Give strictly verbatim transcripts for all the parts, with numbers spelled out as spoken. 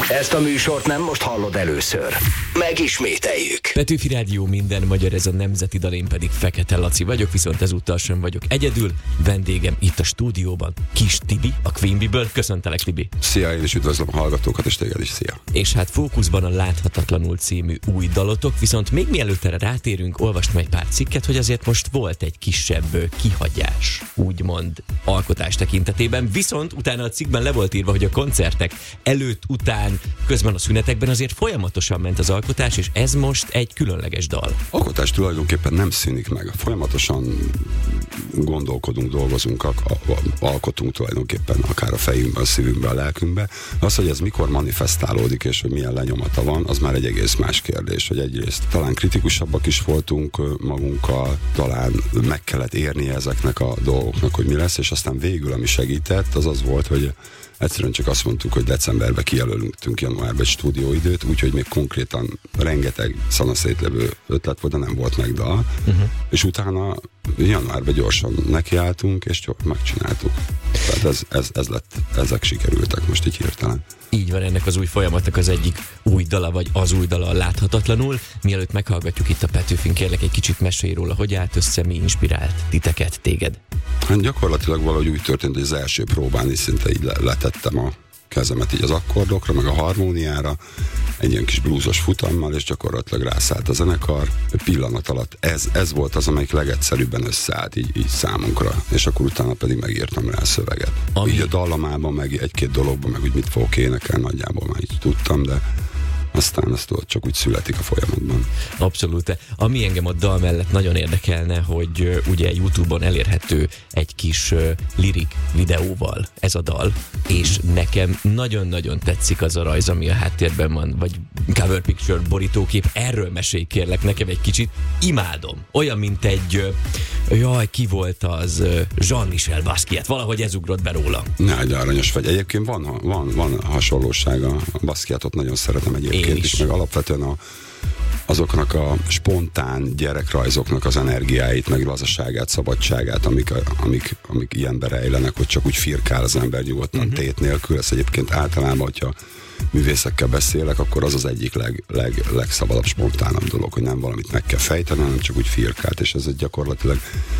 Ezt a műsort nem most hallod először. Megismételjük. Petőfi Rádió, minden magyar, ez a nemzeti dal, én pedig Fekete Laci vagyok, viszont ezúttal sem vagyok egyedül. Vendégem itt a stúdióban Kis Tibi, a Quimby-ből. Köszöntelek, Tibi. Szia, én is üdvözlöm a hallgatókat, és téged is szia. És hát fókuszban a Láthatatlanul című új dalotok, viszont még mielőtt erre rátérünk, olvastam egy pár cikket, hogy azért most volt egy kisebb kihagyás, úgymond alkotás tekintetében, viszont utána a cikkben le volt írva, hogy a koncertek előtt, után, közben a szünetekben azért folyamatosan ment az alkotás, és ez most egy különleges dal. Alkotás tulajdonképpen nem szűnik meg. Folyamatosan gondolkodunk, dolgozunk, a, a, alkotunk tulajdonképpen akár a fejünkben, a szívünkben, a lelkünkben. Az, hogy ez mikor manifestálódik, és hogy milyen lenyomata van, az már egy egész más kérdés, hogy egyrészt talán kritikusabbak is voltunk magunkkal, talán meg kellett érni ezeknek a dolgoknak, hogy mi lesz, és aztán végül, ami segített, az az volt, hogy egyszerűen csak azt mondtuk, hogy decemberben kijelöltünk januárban egy stúdióidőt, úgyhogy még konkrétan rengeteg szanaszétlevő ötlet volt, de nem volt meg dal. Uh-huh. És utána januárban gyorsan nekiálltunk, és csak megcsináltuk. Tehát ez, ez, ez lett, ezek sikerültek most így hirtelen. Így van, ennek az új folyamatnak az egyik új dala, vagy az új dala, Láthatatlanul. Mielőtt meghallgatjuk itt a Petőfin, kérlek egy kicsit mesélj róla, hogy állt össze, mi inspirált titeket, téged? Hát gyakorlatilag valahogy úgy történt, hogy az első próbán is szinte így letettem a kezemet így az akkordokra, meg a harmóniára, egy ilyen kis blúzos futammal, és gyakorlatilag rászállt a zenekar. Pillanat alatt ez, ez volt az, amelyik legegyszerűbben összeállt így, így számunkra, és akkor utána pedig megírtam rá a szöveget. Ami... Így a dallamában, meg egy-két dologban, meg úgy mit fogok énekelni, nagyjából már így tudtam, de aztán azt tudod, csak úgy születik a folyamatban. Abszolút. Ami engem a dal mellett nagyon érdekelne, hogy uh, ugye YouTube-on elérhető egy kis uh, lirik videóval ez a dal, és nekem nagyon-nagyon tetszik az a rajz, ami a háttérben van, vagy cover picture, borítókép. Erről mesélj kérlek nekem egy kicsit. Imádom. Olyan, mint egy uh, jaj, ki volt az uh, Jean-Michel Basquiat. Valahogy ez ugrott be róla. Na, de aranyos vagy. Egyébként van, van, van hasonlósága. A Basquiatot nagyon szeretem egyébként. Is. is, meg alapvetően a, azoknak a spontán gyerekrajzoknak az energiáit, meg lazaságát, szabadságát, amik, amik, amik ilyenbe rejlenek, hogy csak úgy firkál az ember nyugodtan uh-huh. tét nélkül. Ez egyébként általában, hogyha művészekkel beszélek, akkor az az egyik leg, leg, legszabadabb, spontánabb dolog, hogy nem valamit meg kell fejteni, hanem csak úgy firkált, és ez egy gyakorlatilag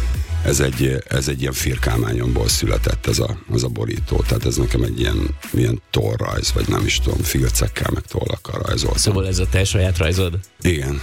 Ez egy, ez egy ilyen firkálmányomból született ez a, az a borító. Tehát ez nekem egy ilyen, ilyen tollrajz, vagy nem is tudom, filcekkel, meg tollakkal rajzoltam. Szóval ez a te saját rajzod? Igen.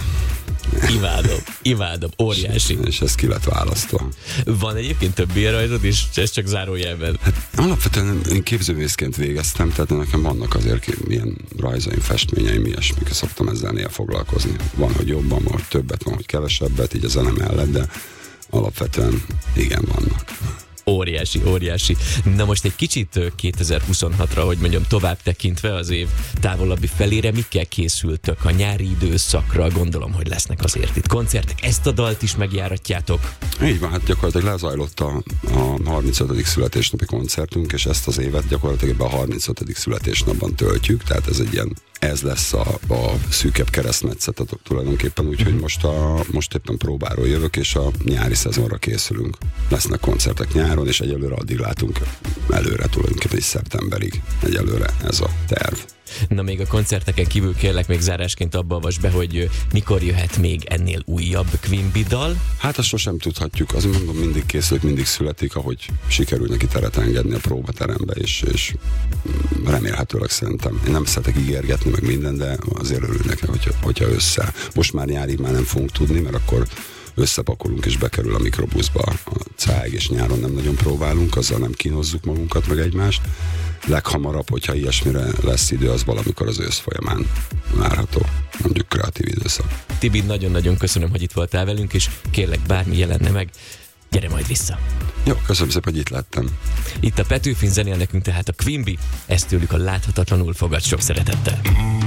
Imádom, imádom, óriási. És, és ez ki lett választva. Van egyébként több ilyen rajzod, és ez csak zárójelben? Hát alapvetően én képzővészként végeztem, tehát nekem vannak azért ilyen rajzaim, festményeim, ilyesmik, szoktam ezzel néha foglalkozni. Van, hogy jobban, van, hogy többet, van, hogy kevesebbet, így a zene mellett, de alapvetően igen, vannak. Óriási, óriási. Na most egy kicsit kétezer-huszonhatra, hogy mondjam, tovább tekintve az év távolabbi felére, mikkel készültök a nyári időszakra? Gondolom, hogy lesznek azért itt koncertek. Ezt a dalt is megjáratjátok? Így van, hát gyakorlatilag lezajlott a, a harmincötödik születésnapi koncertünk, és ezt az évet gyakorlatilag ebben a harmincötödik születésnapban töltjük, tehát ez egy ilyen, ez lesz a, a szűkebb keresztmetszet tulajdonképpen, úgyhogy uh-huh. most, a, most éppen próbáról jövök, és a nyári szezonra készülünk. Lesznek koncertek nyáron, és egyelőre addig látunk előre, tulajdonképpen is szeptemberig. Egyelőre ez a terv. Na még a koncerteken kívül kérlek még zárásként abba avasd be, hogy mikor jöhet még ennél újabb Quimby dal? Hát azt sosem tudhatjuk, azért mondom, mindig készült, mindig születik, ahogy sikerül neki teret engedni a próbaterembe, és, és remélhetőleg szerintem. Én nem szeretek ígérgetni meg minden, de azért örülnek, hogyha, hogyha össze. Most már nyárig már nem fogunk tudni, mert akkor összepakolunk és bekerül a mikrobuszba a cág, és nyáron nem nagyon próbálunk, azzal nem kínozzuk magunkat meg egymást. Leghamarabb, hogyha ilyesmire lesz idő, az valamikor az ősz folyamán várható, mondjuk kreatív időszak. Tibi, nagyon-nagyon köszönöm, hogy itt voltál velünk, és kérlek, bármi jelenne meg, gyere majd vissza. Jó, köszönöm szépen, hogy itt lettem. Itt a Petőfin zenél nekünk tehát a Quimby, ezt tőlük a Láthatatlanul fogad sok szeretettel.